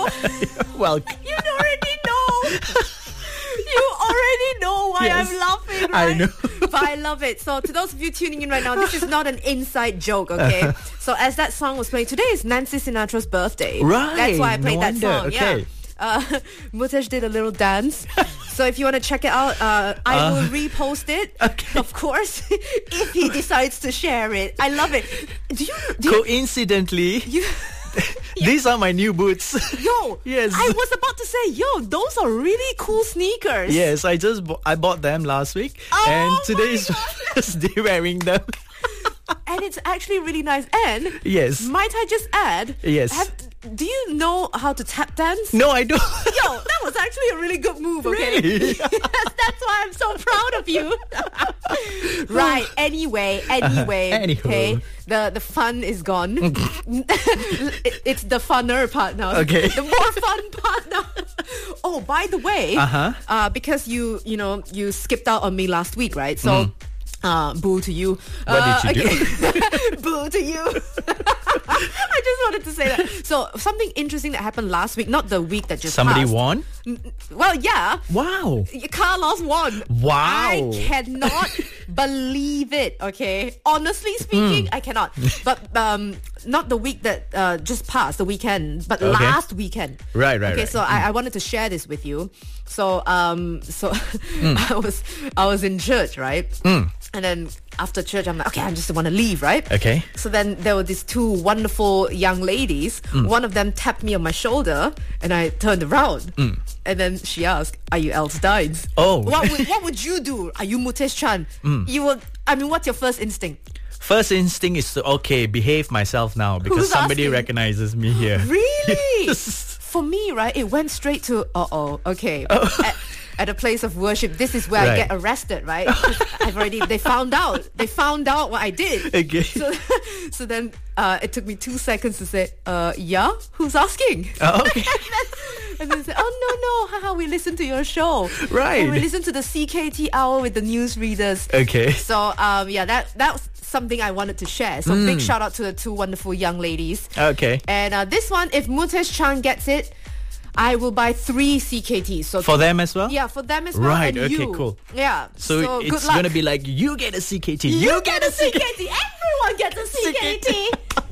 Well, You already know. You already know why Yes, I'm laughing, I right? know. But I love it. So to those of you tuning in right now, this is not an inside joke, okay? So as that song was playing, today is Nancy Sinatra's birthday. Right, That's why I played no that wonder, song. okay. Yeah. Mutesh did a little dance. So if you want to check it out, I will repost it, okay. of course, if he decides to share it. I love it. Do you coincidentally, these are my new boots. yo, Yes. I was about to say, yo, those are really cool sneakers. Yes, I bought them last week, Oh and today my is God. first day wearing them. And it's actually really nice. And Yes. might I just add? Yes. Do you know how to tap dance? No, I don't. Yo, that was actually a really good move, okay? Really? Yes, that's why I'm so proud of you. Right, anyway, Anywho. okay, the fun is gone. It's the funner part now. Okay. The more fun part now. Oh, by the way, because you skipped out on me last week, right? So, boo to you. What did you do? Boo to you. I just wanted to say that. So something interesting that happened last week, not the week that just Somebody passed. won? Well, yeah. Wow. Carlos won. Wow. I cannot believe it, okay? Honestly speaking, I cannot. But not the week that just passed, the weekend, but last weekend. Right. Okay, so I wanted to share this with you. So I was in church, right? And then after church, I'm like, okay, I just want to leave, right? Okay. So then there were these two wonderful young ladies. One of them tapped me on my shoulder, and I turned around. And then she asked, "Are you Els Dines?" Oh. What would you do? Are you Mutesh Chan? You will. I mean, what's your first instinct? First instinct is to, behave myself now because Who's somebody asking? recognizes me here. Really? Yes. For me, right, it went straight to, okay. At a place of worship, this is where I Right. get arrested, right? 'Cause they found out. They found out what I did. Okay. So then it took me 2 seconds to say, yeah? Who's asking? Oh, okay. And then say, oh, no, haha, we listen to your show. Right. And we listen to the CKT hour with the newsreaders. Okay. So, that was something I wanted to share. So big shout out to the two wonderful young ladies. Okay. And this one, if Mutesh Chan gets it, I will buy 3 CKTs. So For them as well? yeah, for them as well. Right, And okay, you. cool. Yeah. So good it's luck. going to be like, you get a CKT. You get a CKT. Everyone gets a CKT.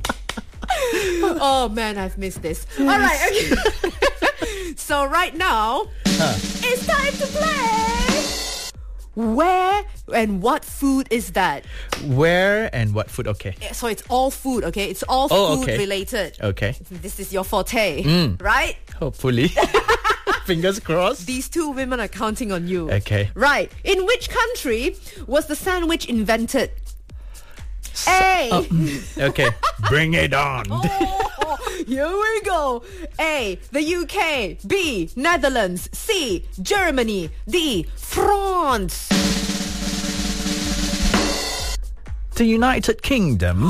Oh man, I've missed this. All right. Okay. So right now, it's time to play. Where and what food is that? Where and what food? Okay. So it's all food, okay? It's all Oh, food okay. related. Okay. This is your forte, right? Hopefully. Fingers crossed. These two women are counting on you. Okay. Right. In which country was the sandwich invented? A. Okay. Bring it on. Oh, here we go. A. The UK. B. Netherlands. C. Germany. D. France. The United Kingdom.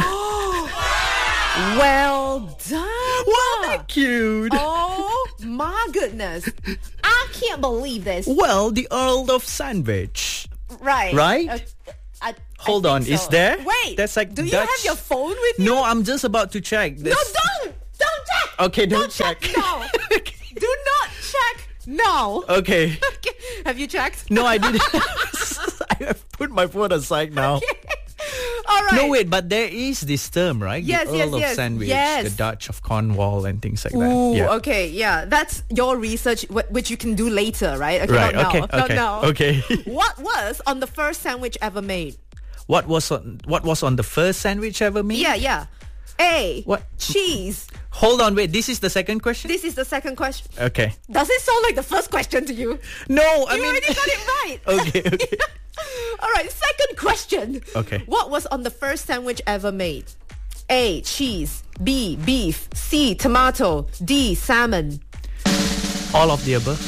Well done. Wow, that cute. Oh my goodness. I can't believe this. Well, the Earl of Sandwich. Right. Right? I Hold think on, so. is there? Wait. That's like do you Dutch- have your phone with you? No, I'm just about to check. No, don't check. Okay, don't check. now. Do not check now. Okay. Okay. Have you checked? No, I didn't. I have put my phone aside now. All right. No, wait, but there is this term, right? Yes, the Earl yes. of Sandwich, Yes. the Dutch of Cornwall, and things like that. Ooh, Yeah. okay, yeah. That's your research, which you can do later, right? Okay, Right. not Okay. now. Not Okay. now. Okay. What was on the first sandwich ever made? What was on the first sandwich ever made? Yeah. A. What? Cheese. Hold on, wait. This is the second question. This is the second question. Okay. Does it sound like the first question to you? No, I You mean. already got it right. Okay. All right, second question. Okay. What was on the first sandwich ever made? A. Cheese. B. Beef. C. Tomato. D. Salmon. All of the above.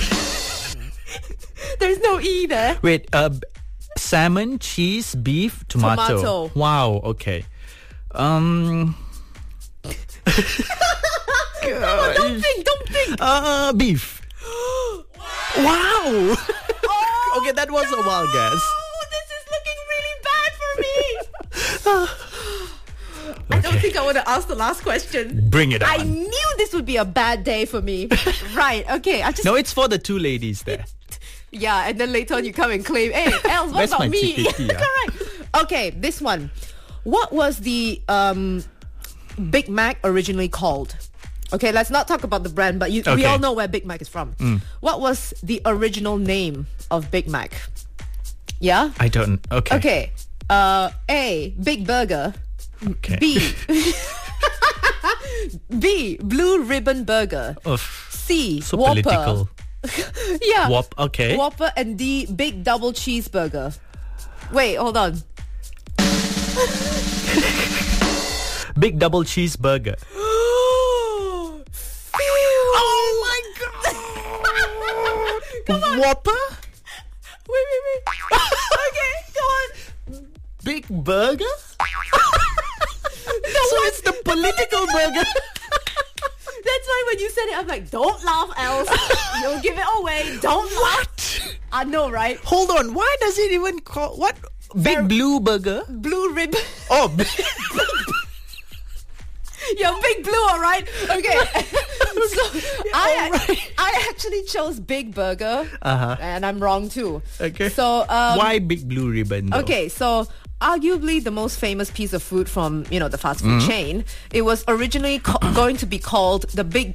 There's no E there. Wait. Salmon, cheese, beef, tomato. Tomato. Wow. Okay. Don't think. Beef. Wow. Okay, that was a wild guess. Oh, this is looking really bad for me. I don't think I want to ask the last question. Bring it on. I knew this would be a bad day for me. Right, okay. No, it's for the two ladies there. Yeah, and then later on you come and claim, hey, Els, what Where's about my me? ticket here? Correct. Okay, this one. What was the Big Mac originally called? Okay, let's not talk about the brand, but we all know where Big Mac is from. What was the original name of Big Mac? Yeah? I don't. Okay. Okay. A, Big Burger. Okay. B, Blue Ribbon Burger. C, So Whopper. political. Yeah. Okay. Whopper. And D, Big Double Cheeseburger. Wait, hold on. Big double cheeseburger. Oh my god! Come on. Whopper? Wait. Okay, come on. Big burger? So it's the political burger. That's why when you said it, I'm like, don't laugh, Els. You'll give it away. Don't laugh. I know, right? Hold on. Why does it even call... What? Big blue burger? Blue ribbon. Oh, You're Big Blue, all right? Okay. So I actually chose Big Burger, and I'm wrong too. Okay. So why big blue ribbon though? Okay, so arguably the most famous piece of food from the fast food chain. It was originally going to be called the Blue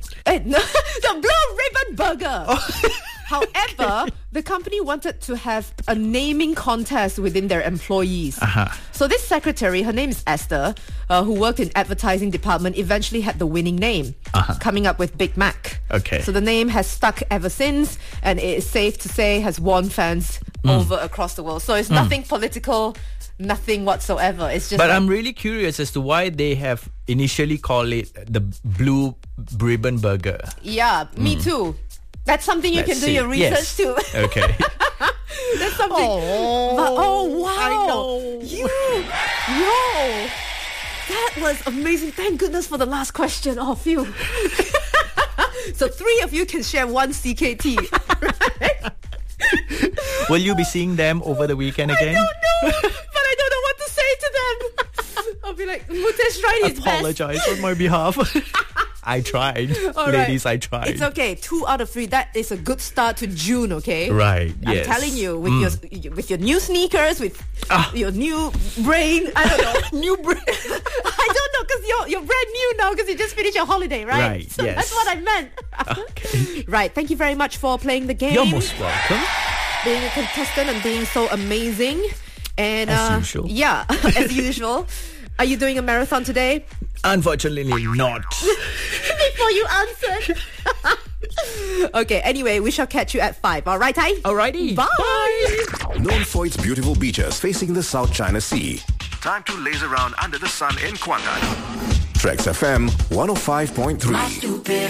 Ribbon Burger. However, the company wanted to have a naming contest within their employees. So this secretary, her name is Esther, who worked in advertising department, eventually had the winning name, coming up with Big Mac. Okay. So the name has stuck ever since, and it is safe to say has won fans over across the world. So it's nothing political, nothing whatsoever. It's just. But I'm really curious as to why they have initially called it the Blue Ribbon Burger. Yeah, me too. That's something you can do your research too. Okay. That's something. Wow. I know. Yo. That was amazing. Thank goodness for the last question. Oh, phew. So 3 of you can share one CKT. Right? Will you be seeing them over the weekend again? I don't know. But I don't know what to say to them. I'll be like, Mutesh tried his best. Apologize on my behalf. I tried. All Ladies, right. I tried. It's okay. 2 out of 3. That is a good start to June, okay? Right, yes. I'm telling you, with your new sneakers, with your new brain. I don't know. New brain. I don't know, because you're brand new now because you just finished your holiday, right? Right, so yes. That's what I meant. Okay. Right. Thank you very much for playing the game. You're most welcome. Being a contestant and being so amazing. And as usual. Yeah, as usual. Are you doing a marathon today? Unfortunately not. Before you answered. Okay, anyway, we shall catch you at 5. All right, Ty? Alrighty. Bye. Known for its beautiful beaches facing the South China Sea. Time to laze around under the sun in Kuantan. Trax FM 105.3.